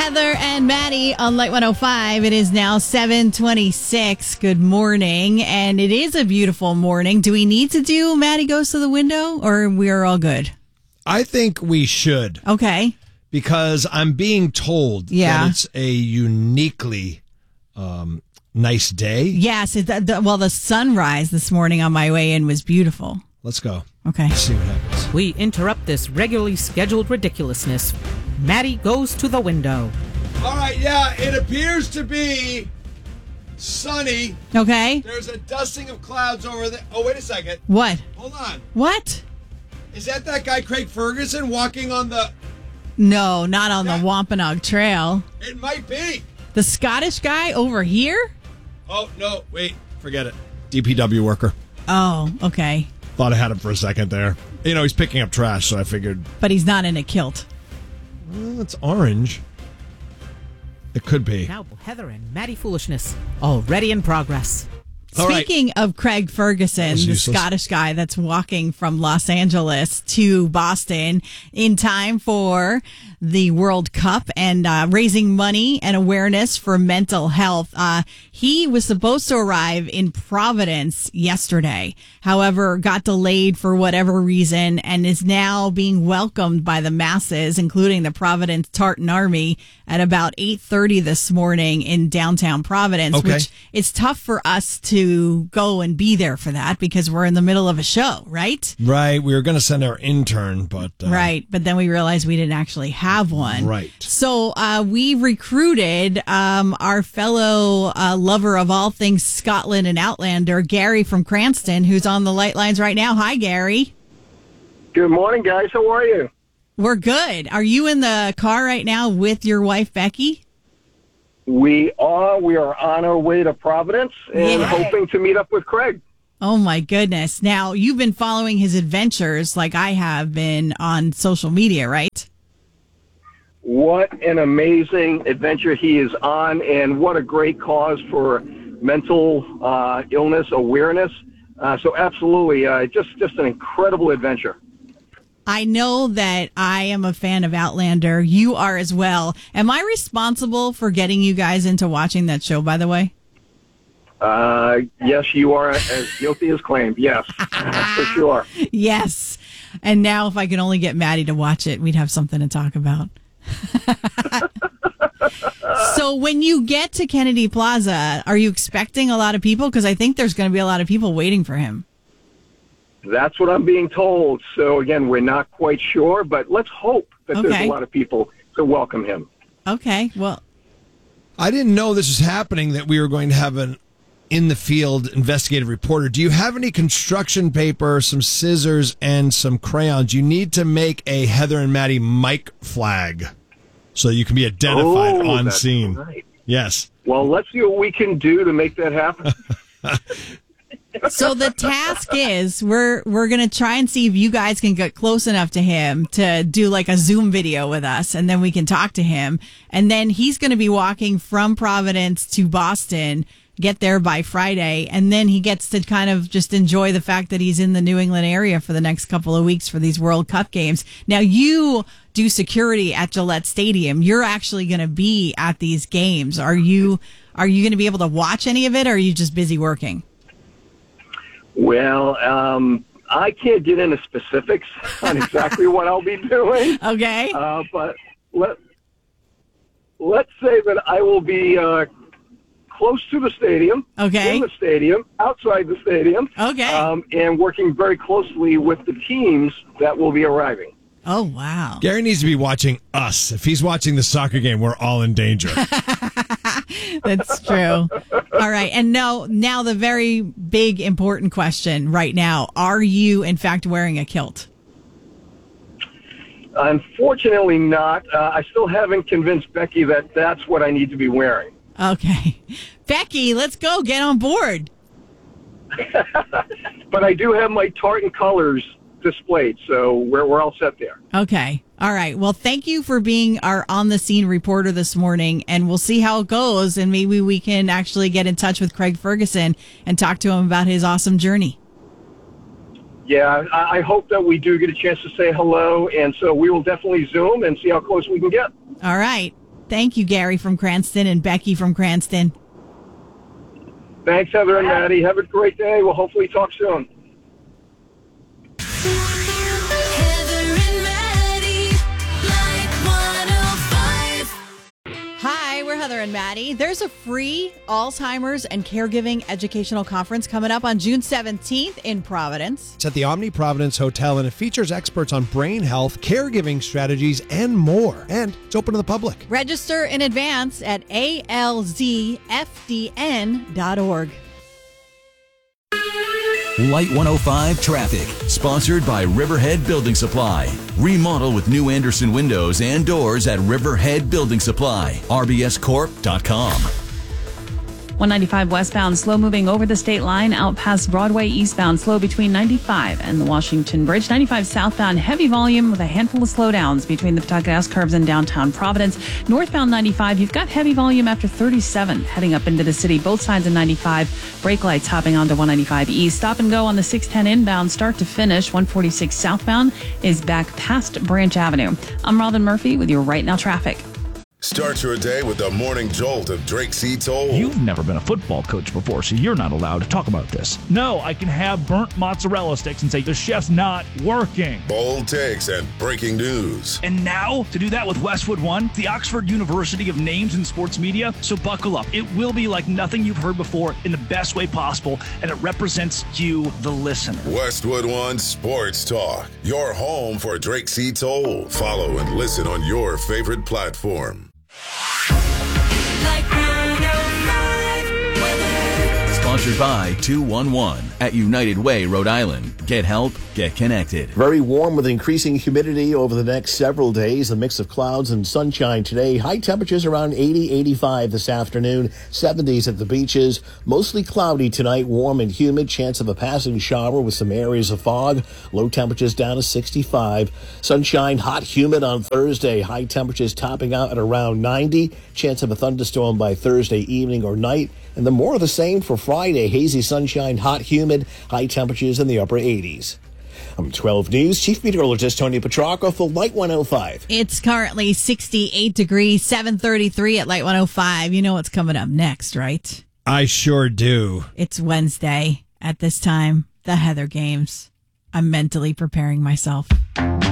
Heather and Maddie on Light 105. It is now 7:26. Good morning. And it is a beautiful morning. Do we need to do Maddie Goes to the Window, or we are all good? I think we should. Okay. Because I'm being told that it's a uniquely nice day. Yes. The sunrise this morning on my way in was beautiful. Let's go. Okay. Let's see what happens. We interrupt this regularly scheduled ridiculousness. Maddie Goes to the Window. All right, yeah, it appears to be sunny. Okay. There's a dusting of clouds over there. Oh, wait a second. What? Hold on. What? Is that guy Craig Ferguson walking on the... No, not on the Wampanoag Trail. It might be. The Scottish guy over here? Oh, no, wait, forget it. DPW worker. Oh, okay. Thought I had him for a second there. You know, he's picking up trash, so I figured... But he's not in a kilt. Well, it's orange. It could be. Now, Heather and Maddie Foolishness, already in progress. Speaking of Craig Ferguson, the Scottish guy that's walking from Los Angeles to Boston in time for the World Cup and raising money and awareness for mental health. He was supposed to arrive in Providence yesterday, however, got delayed for whatever reason and is now being welcomed by the masses, including the Providence Tartan Army, at about 8:30 this morning in downtown Providence, which it's tough for us to go and be there for that because we're in the middle of a show, right? Right. We were going to send our intern, but... Right. But then we realized we didn't actually have one. Right. So we recruited our fellow lover of all things Scotland and Outlander, Gary from Cranston, who's on the light lines right now. Hi, Gary. Good morning, guys. How are you? We're good. Are you in the car right now with your wife, Becky? We are. We are on our way to Providence and hoping to meet up with Craig. Oh, my goodness. Now, you've been following his adventures like I have been on social media, right? What an amazing adventure he is on, and what a great cause for mental illness awareness. So absolutely, just an incredible adventure. I know that I am a fan of Outlander. You are as well. Am I responsible for getting you guys into watching that show, by the way? Yes, you are as guilty as claimed. Yes, for sure. Yes. And now if I could only get Maddie to watch it, we'd have something to talk about. So when you get to Kennedy Plaza, are you expecting a lot of people? Because I think there's going to be a lot of people waiting for him. That's what I'm being told. So, again, we're not quite sure, but let's hope that there's a lot of people to welcome him. Okay, well. I didn't know this was happening, that we were going to have an in-the-field investigative reporter. Do you have any construction paper, some scissors, and some crayons? You need to make a Heather and Maddie mic flag so you can be identified on scene. Right. Yes. Well, let's see what we can do to make that happen. So the task is we're going to try and see if you guys can get close enough to him to do like a Zoom video with us, and then we can talk to him. And then he's going to be walking from Providence to Boston, get there by Friday, and then he gets to kind of just enjoy the fact that he's in the New England area for the next couple of weeks for these World Cup games. Now, you do security at Gillette Stadium. You're actually going to be at these games. Are you going to be able to watch any of it, or are you just busy working? Well, I can't get into specifics on exactly what I'll be doing. Okay. But let's say that I will be close to the stadium, in the stadium, outside the stadium, and working very closely with the teams that will be arriving. Oh, wow. Gary needs to be watching us. If he's watching the soccer game, we're all in danger. That's true. All right. And now the very big, important question right now. Are you, in fact, wearing a kilt? Unfortunately not. I still haven't convinced Becky that that's what I need to be wearing. Okay. Becky, let's go. Get on board. But I do have my tartan colors displayed, so we're all set there. Okay. All right. Well, thank you for being our on-the-scene reporter this morning, and we'll see how it goes, and maybe we can actually get in touch with Craig Ferguson and talk to him about his awesome journey. Yeah, I hope that we do get a chance to say hello, and so we will definitely Zoom and see how close we can get. All right. Thank you, Gary from Cranston and Becky from Cranston. Thanks, Heather and Maddie. Have a great day. We'll hopefully talk soon. Hi, we're Heather and Maddie. There's a free Alzheimer's and Caregiving Educational Conference coming up on June 17th in Providence. It's at the Omni Providence Hotel, and it features experts on brain health, caregiving strategies, and more. And it's open to the public. Register in advance at alzfdn.org. Light 105 Traffic, sponsored by Riverhead Building Supply. Remodel with new Anderson windows and doors at Riverhead Building Supply. rbscorp.com. 195 westbound, slow moving over the state line, out past Broadway eastbound, slow between 95 and the Washington Bridge. 95 southbound, heavy volume with a handful of slowdowns between the Pawtucket curves and downtown Providence. Northbound 95, you've got heavy volume after 37 heading up into the city. Both sides of 95, brake lights hopping onto 195 east. Stop and go on the 610 inbound, start to finish. 146 southbound is back past Branch Avenue. I'm Robin Murphy with your Right Now traffic. Start your day with the morning jolt of Drake C. Toll. You've never been a football coach before, so you're not allowed to talk about this. No, I can have burnt mozzarella sticks and say the chef's not working. Bold takes and breaking news. And now, to do that with Westwood One, the Oxford University of names in sports media. So buckle up. It will be like nothing you've heard before in the best way possible, and it represents you, the listener. Westwood One Sports Talk, your home for Drake C. Toll. Follow and listen on your favorite platform. Sponsored by 211 at United Way, Rhode Island. Get help, get connected. Very warm with increasing humidity over the next several days. A mix of clouds and sunshine today. High temperatures around 80, 85 this afternoon. 70s at the beaches. Mostly cloudy tonight. Warm and humid. Chance of a passing shower with some areas of fog. Low temperatures down to 65. Sunshine, hot, humid on Thursday. High temperatures topping out at around 90. Chance of a thunderstorm by Thursday evening or night. And then more of the same for Friday. Hazy sunshine, hot, humid. High temperatures in the upper 80s. I'm 12 News Chief Meteorologist Tony Petracca for Light 105. It's currently 68 degrees, 7:33 at Light 105. You know what's coming up next, right? I sure do. It's Wednesday at this time, the Heather Games. I'm mentally preparing myself.